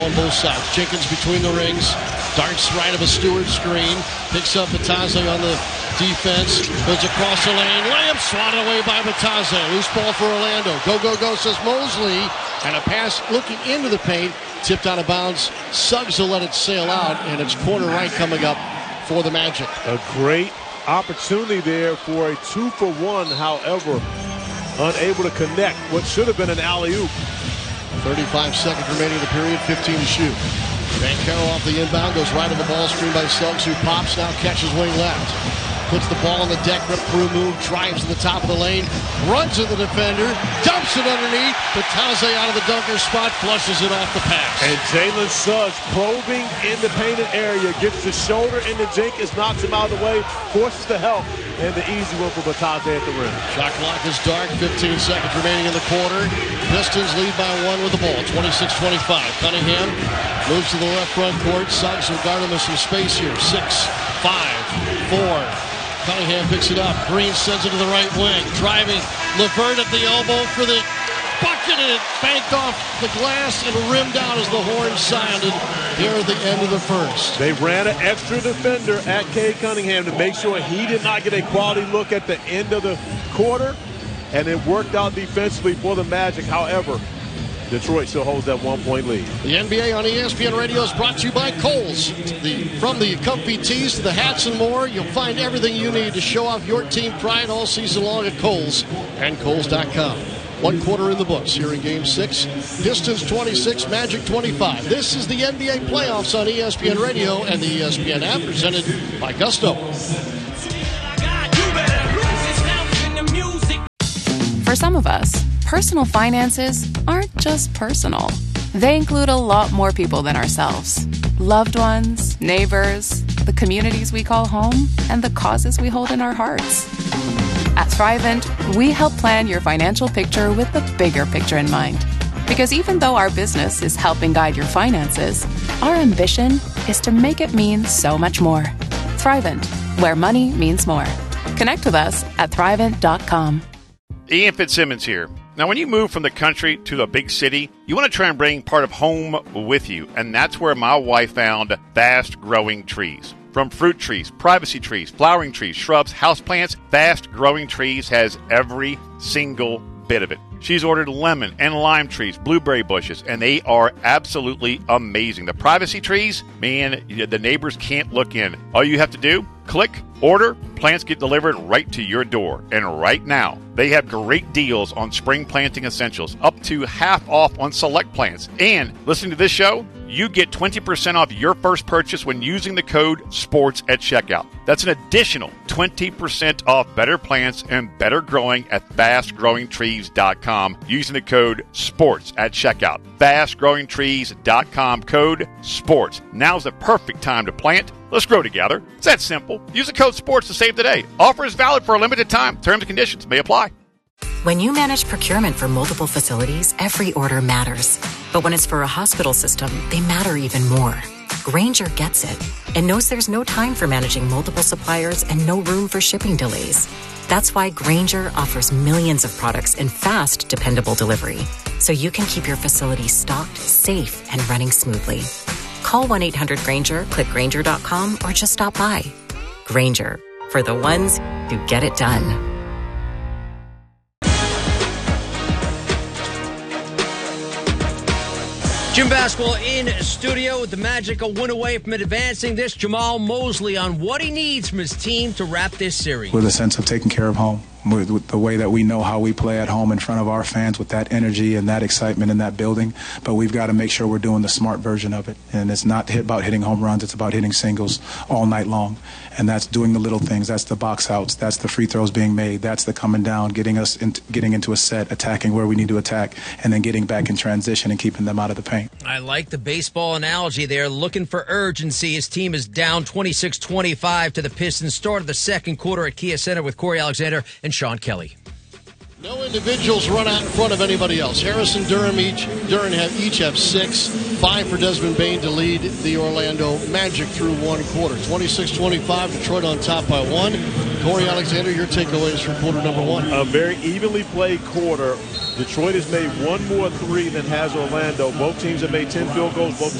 On both sides. Jenkins between the rings. Darts right of a Stewart screen. Picks up Batazze on the defense. Goes across the lane. Layup swatted away by Batazze. Loose ball for Orlando. Go, go, go, says Mosley. And a pass looking into the paint. Tipped out of bounds. Suggs will let it sail out. And it's corner right coming up for the Magic. A great opportunity there for a 2-for-1. However, unable to connect what should have been an alley-oop. 35 seconds remaining in the period, 15 to shoot. Banchero off the inbound, goes right of the ball screen by Suggs, who pops, now catches wing left. Puts the ball on the deck, rip through move, drives to the top of the lane, runs at the defender, dumps it underneath. Batazze out of the dunker spot, flushes it off the pass. And Jalen Suggs probing in the painted area, gets the shoulder into Jenkins, knocks him out of the way, forces the help, and the easy one for Batazze at the rim. Shot clock is dark, 15 seconds remaining in the quarter. Pistons lead by 1 with the ball, 26-25. Cunningham moves to the left front court. Suggs will guard him with some space here. 6, 5, 4. Cunningham picks it up. Green sends it to the right wing. Driving. LeVert at the elbow for the bucket, and it banked off the glass and rimmed out as the horn sounded here at the end of the first. They ran an extra defender at Cade Cunningham to make sure he did not get a quality look at the end of the quarter, and it worked out defensively for the Magic. However, Detroit still holds that 1-point lead. The NBA on ESPN Radio is brought to you by Kohl's. From the comfy tees to the hats and more, you'll find everything you need to show off your team pride all season long at Kohl's and Kohl's.com. 1 quarter in the books here in Game 6. Pistons 26, Magic 25. This is the NBA playoffs on ESPN Radio and the ESPN app, presented by Gusto. For some of us, personal finances aren't just personal. They include a lot more people than ourselves. Loved ones, neighbors, the communities we call home, and the causes we hold in our hearts. At Thrivent, we help plan your financial picture with the bigger picture in mind. Because even though our business is helping guide your finances, our ambition is to make it mean so much more. Thrivent, where money means more. Connect with us at Thrivent.com. Ian Fitzsimmons here. Now, when you move from the country to the big city, you want to try and bring part of home with you, and that's where my wife found Fast Growing Trees. From fruit trees, privacy trees, flowering trees, shrubs, houseplants, Fast Growing Trees has every single bit of it. She's ordered lemon and lime trees, blueberry bushes, and they are absolutely amazing. The privacy trees, man, the neighbors can't look in. All you have to do, click, order, plants get delivered right to your door. And right now, they have great deals on spring planting essentials, up to half off on select plants. And listening to this show, you get 20% off your first purchase when using the code SPORTS at checkout. That's an additional 20% off better plants and better growing at fastgrowingtrees.com using the code SPORTS at checkout. Fastgrowingtrees.com, code SPORTS. Now's the perfect time to plant. Let's grow together. It's that simple. Use the code SPORTS to save today. Offer is valid for a limited time. Terms and conditions may apply. When you manage procurement for multiple facilities, every order matters. But when it's for a hospital system, they matter even more. Grainger gets it and knows there's no time for managing multiple suppliers and no room for shipping delays. That's why Grainger offers millions of products in fast, dependable delivery, so you can keep your facility stocked, safe, and running smoothly. Call 1-800-GRAINGER, click Grainger.com, or just stop by. Grainger, for the ones who get it done. Jim Basketball in studio with the Magic a win away from advancing. This Jamal Mosley on what he needs from his team to wrap this series. With a sense of taking care of home, with the way that we know how we play at home in front of our fans, with that energy and that excitement in that building. But we've got to make sure we're doing the smart version of it. And it's not about hitting home runs, it's about hitting singles all night long. And that's doing the little things. That's the box outs. That's the free throws being made. That's the coming down, getting into a set, attacking where we need to attack, and then getting back in transition and keeping them out of the paint. I like the baseball analogy there. Looking for urgency. His team is down 26-25 to the Pistons. Start of the second quarter at Kia Center with Corey Alexander and Sean Kelly. No individuals run out in front of anybody else. Harris and Durham each have 6. 5 for Desmond Bane to lead the Orlando Magic through one quarter. 26-25, Detroit on top by 1. Corey Alexander, your takeaways from quarter number 1. A very evenly played quarter. Detroit has made one more three than has Orlando. Both teams have made 10 field goals. Both